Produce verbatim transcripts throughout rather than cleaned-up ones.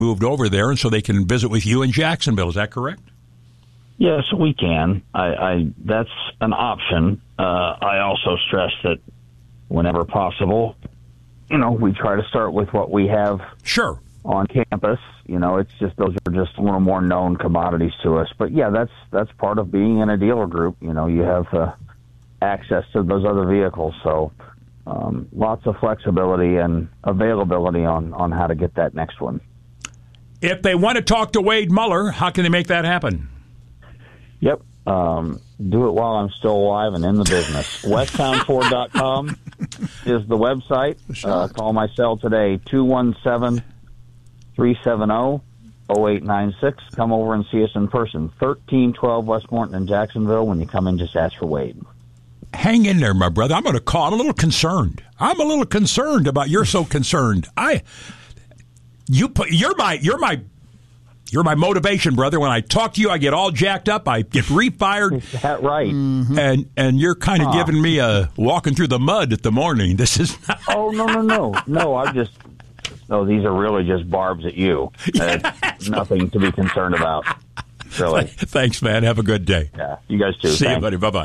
moved over there, and so they can visit with you in Jacksonville. Is that correct? Yes, we can. I, I that's an option. Uh, I also stress that whenever possible, you know, we try to start with what we have sure on campus. You know, it's just those are just a little more known commodities to us. But yeah, that's that's part of being in a dealer group. You know, you have uh, access to those other vehicles, so um, lots of flexibility and availability on on how to get that next one. If they want to talk to Wade Muller, how can they make that happen? Yep. Um, do it while I'm still alive and in the business. westtown ford dot com is the website. Uh, call my cell today, two one seven, three seven zero, zero eight nine six. Come over and see us in person. thirteen twelve West Morton in Jacksonville. When you come in, just ask for Wade. Hang in there, my brother. I'm going to call. I'm a little concerned. I'm a little concerned about you're so concerned. I, you put, you're my, you're my, You're my motivation, brother. When I talk to you, I get all jacked up. I get refired. Is that right? Mm-hmm. And and you're kind of huh. giving me a walking through the mud at the morning. This is not... Oh, no, no, no. No, I'm just... No, these are really just barbs at you. Yeah, nothing to be concerned about. Really. Thanks, man. Have a good day. Yeah, you guys too. See Thanks. you, buddy. Bye-bye.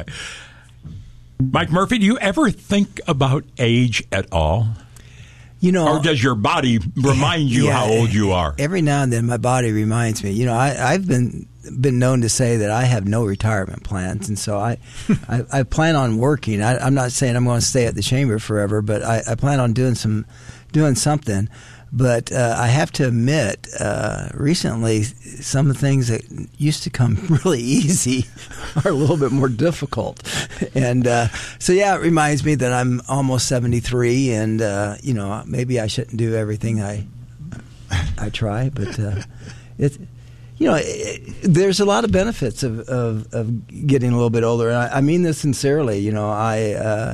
Mike Murphy, do you ever think about age at all? You know, or does your body remind you yeah, how old you are? Every now and then, my body reminds me. You know, I, I've been been known to say that I have no retirement plans, and so I, I, I plan on working. I, I'm not saying I'm going to stay at the chamber forever, but I, I plan on doing some doing something. But uh, I have to admit, uh, recently, some of the things that used to come really easy are a little bit more difficult. And uh, so, yeah, it reminds me that I'm almost seventy-three, and, uh, you know, maybe I shouldn't do everything I I try. But uh, it's, you know, it, there's a lot of benefits of, of, of getting a little bit older. And I, I mean this sincerely. You know, I uh,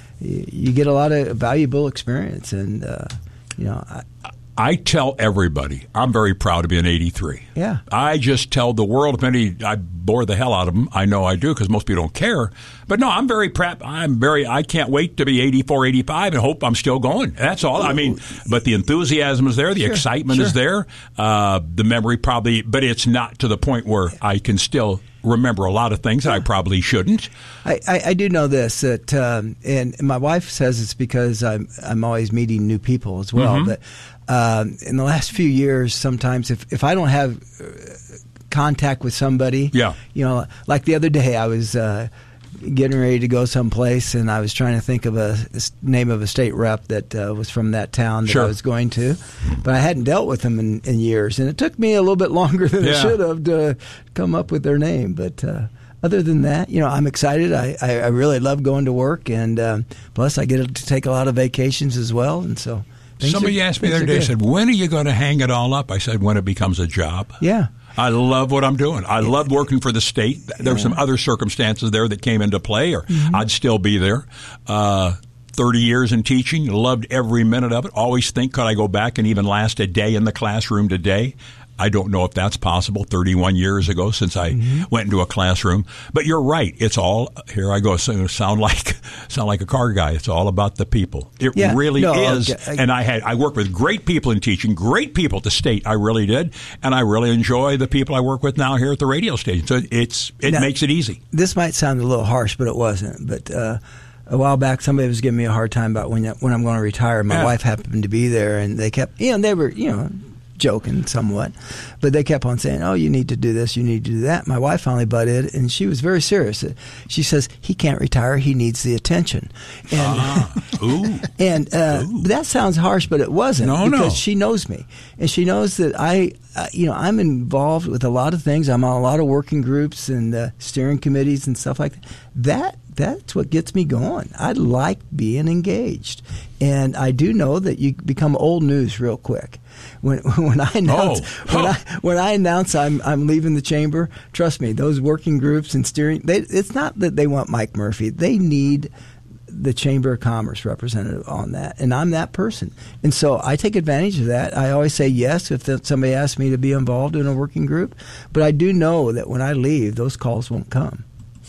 you get a lot of valuable experience, and, uh, you know, I, I tell everybody I'm very proud to be an eighty-three. Yeah. I just tell the world, if any, I bore the hell out of them. I know I do because most people don't care. But no, I'm very proud. I'm very, I can't wait to be eighty-four, eighty-five and hope I'm still going. That's all. I mean, but the enthusiasm is there. The sure, excitement sure. is there. Uh, the memory probably, but it's not to the point where I can still remember a lot of things that I probably shouldn't. I, I, I do know this, that, um, and my wife says it's because I'm, I'm always meeting new people as well. Mm-hmm. But um, in the last few years, sometimes if, if I don't have uh, contact with somebody, yeah. you know, like the other day I was uh, getting ready to go someplace, and I was trying to think of a, a name of a state rep that uh, was from that town that sure. I was going to, but I hadn't dealt with them in, in years, and it took me a little bit longer than yeah. it should have to come up with their name. But uh, other than that, you know, I'm excited. I, I, I really love going to work, and um, plus I get to take a lot of vacations as well, and so. Somebody are, asked me the other day, said, when are you going to hang it all up? I said, when it becomes a job. Yeah. I love what I'm doing. I yeah. love working for the state. There were some other circumstances there that came into play, or mm-hmm. I'd still be there. Uh, thirty years in teaching, loved every minute of it. Always think, could I go back and even last a day in the classroom today? I don't know if that's possible thirty-one years ago since I mm-hmm. went into a classroom. But you're right. It's all, here I go, so sound like sound like a car guy. It's all about the people. It yeah, really no, is. okay. I, and I had I worked with great people in teaching, great people at the state. I really did. And I really enjoy the people I work with now here at the radio station. So it's it now, makes it easy. This might sound a little harsh, but it wasn't. But uh, a while back, somebody was giving me a hard time about when when I'm going to retire. My yeah. wife happened to be there, and they kept, you know, they were, you know, joking somewhat, but they kept on saying, oh, you need to do this, you need to do that. My wife finally butted, and she was very serious. She says, he can't retire, he needs the attention. And, ah, ooh. and uh, ooh. that sounds harsh, but it wasn't, no, because no. she knows me, and she knows that I, uh, you know, I'm involved with a lot of things. I'm on a lot of working groups and uh, steering committees and stuff like that. That That's what gets me going. I like being engaged. And I do know that you become old news real quick. When when I announce oh. when I when I announce I'm I'm leaving the chamber, trust me, those working groups and steering, they, it's not that they want Mike Murphy. They need the Chamber of Commerce representative on that, and I'm that person. And so I take advantage of that. I always say yes if somebody asks me to be involved in a working group, but I do know that when I leave, those calls won't come.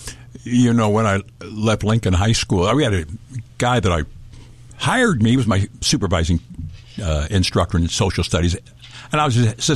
You know, when I left Lincoln High School, we had a guy that I hired me. He was my supervising uh, instructor in social studies. And And I was just